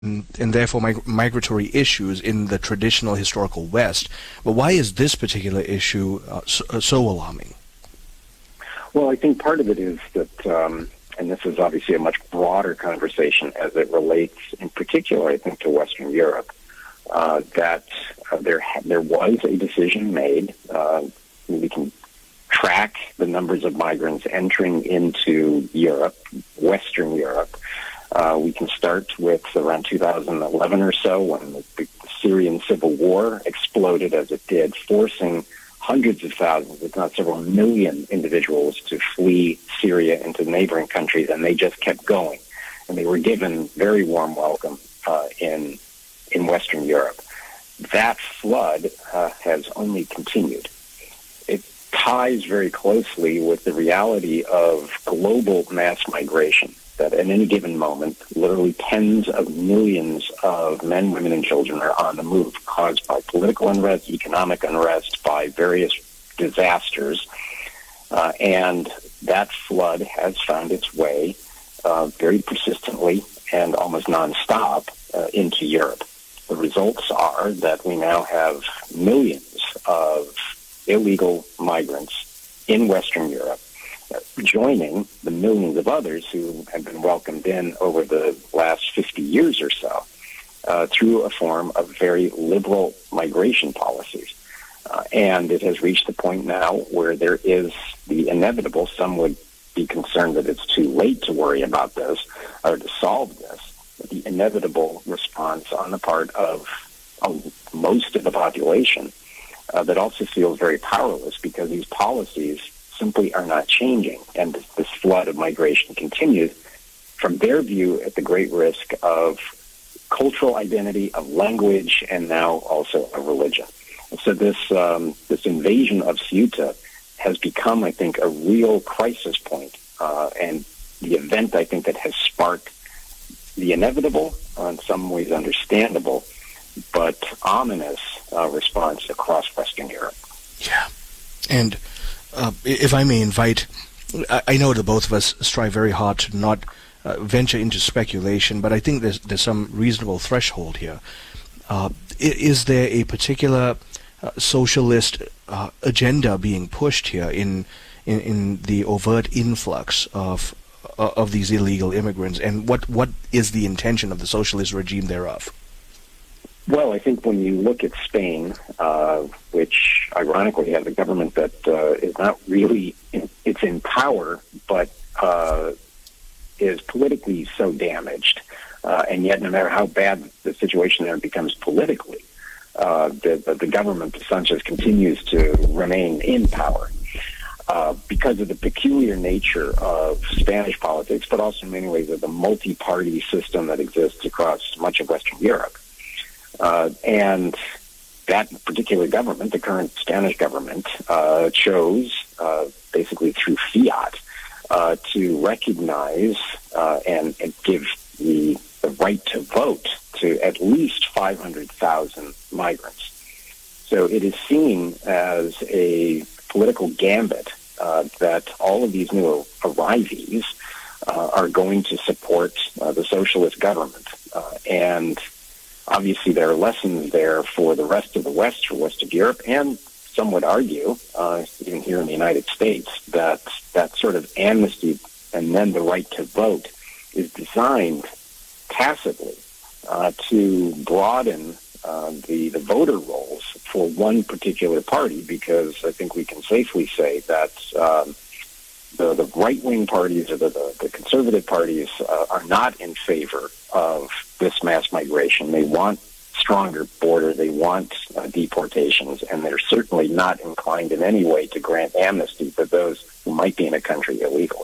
and therefore migratory issues in the traditional historical West. But why is this particular issue so alarming? Well, I think part of it is that, and this is obviously a much broader conversation as it relates in particular, I think, to Western Europe, that there was a decision made. We can track the numbers of migrants entering into Europe, Western Europe. We can start with around 2011 or so when the Syrian civil war exploded as it did, forcing hundreds of thousands, if not several million individuals to flee Syria into neighboring countries, and they just kept going. And they were given very warm welcome in Western Europe. That flood has only continued. It ties very closely with the reality of global mass migration, that at any given moment, literally tens of millions of men, women, and children are on the move, caused by political unrest, economic unrest, by various disasters. And that flood has found its way very persistently and almost nonstop into Europe. The results are that we now have millions of illegal migrants in Western Europe, joining the millions of others who have been welcomed in over the last 50 years or so through a form of very liberal migration policies. And it has reached the point now where there is the inevitable, some would be concerned that it's too late to worry about this or to solve this, but the inevitable response on the part of most of the population that also feels very powerless because these policies simply are not changing, and this flood of migration continues, from their view, at the great risk of cultural identity, of language, and now also of religion. And so this invasion of Ceuta has become, I think, a real crisis point, and the event, I think, that has sparked the inevitable, in some ways understandable, but ominous response across Western Europe. Yeah, and if I may invite, I know that both of us strive very hard to not venture into speculation, but I think there's some reasonable threshold here. Is there a particular socialist agenda being pushed here in the overt influx of these illegal immigrants, and what is the intention of the socialist regime thereof? Well, I think when you look at Spain, which ironically has a government that is not really, it's in power, but is politically so damaged, and yet no matter how bad the situation there becomes politically, the government, Sanchez, continues to remain in power. Because of the peculiar nature of Spanish politics, but also in many ways of the multi-party system that exists across much of Western Europe. And that particular government, the current Spanish government, chose, basically through fiat, to recognize and give the right to vote to at least 500,000 migrants. So it is seen as a political gambit that all of these new arrivees are going to support the socialist government. And obviously, there are lessons there for the rest of the West, for West of Europe, and some would argue, even here in the United States, that that sort of amnesty and then the right to vote is designed tacitly to broaden the voter rolls for one particular party, because I think we can safely say that the right-wing parties or the conservative parties are not in favor of this mass migration. They want stronger border, they want deportations, and they're certainly not inclined in any way to grant amnesty for those who might be in a country illegally.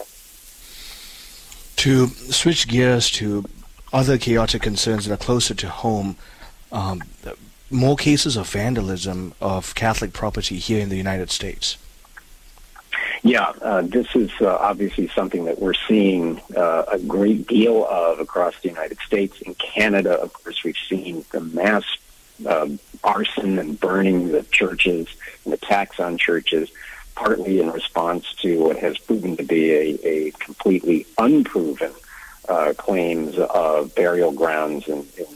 To switch gears to other chaotic concerns that are closer to home, more cases of vandalism of Catholic property here in the United States. Yeah, this is obviously something that we're seeing a great deal of across the United States. In Canada, of course, we've seen the mass arson and burning of churches and attacks on churches, partly in response to what has proven to be a completely unproven claims of burial grounds in